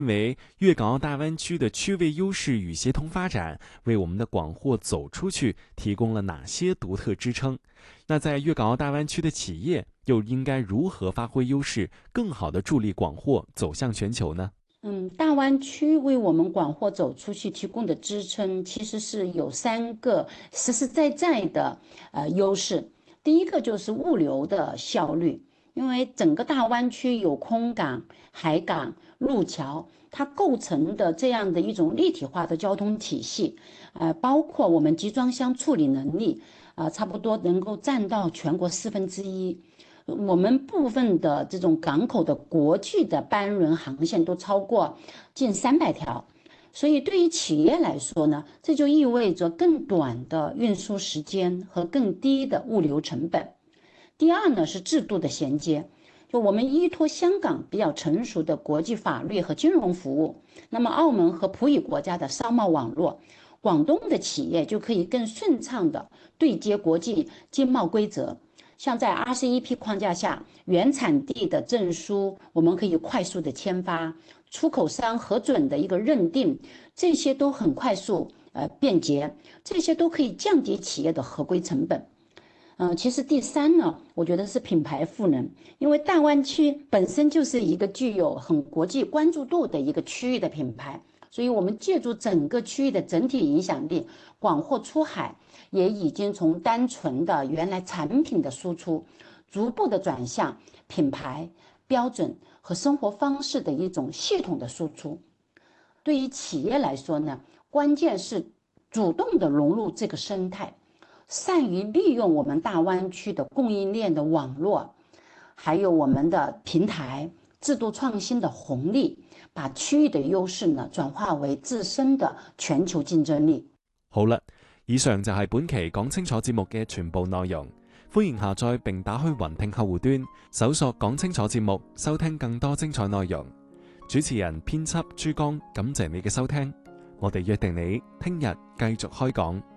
认为粤港澳大湾区的区位优势与协同发展为我们的广货走出去提供了哪些独特支撑？那在粤港澳大湾区的企业又应该如何发挥优势，更好地助力广货走向全球呢？ 大湾区为我们广货走出去提供的支撑，其实是有3个实实在在的优势。第一个就是物流的效率，因为整个大湾区有空港、海港、路桥，它构成的这样的一种立体化的交通体系，包括我们集装箱处理能力，差不多能够占到全国1/4。我们部分的这种港口的国际的班轮航线都超过近300条，所以对于企业来说呢，这就意味着更短的运输时间和更低的物流成本。第二呢是制度的衔接，就我们依托香港比较成熟的国际法律和金融服务，那么澳门和葡语国家的商贸网络，广东的企业就可以更顺畅的对接国际经贸规则。像在 RCEP 框架下，原产地的证书我们可以快速的签发，出口商核准的一个认定，这些都很快速便捷，这些都可以降低企业的合规成本。其实第3呢，我觉得是品牌赋能，因为大湾区本身就是一个具有很国际关注度的一个区域的品牌，所以我们借助整个区域的整体影响力，广货出海也已经从单纯的原来产品的输出，逐步的转向品牌标准和生活方式的一种系统的输出。对于企业来说呢，关键是主动的融入这个生态，善于利用我们大湾区的供应链的网络，还有我们的平台制度創新的紅利，把區域的優勢呢轉化為自身的全球競爭力。 好啦，以上就係本期講清楚節目嘅全部內容。歡迎下載並打開雲聽客戶端，搜索講清楚節目，收聽更多精彩內容。主持人編輯朱江，感謝你嘅收聽。我哋約定你聽日繼續開講。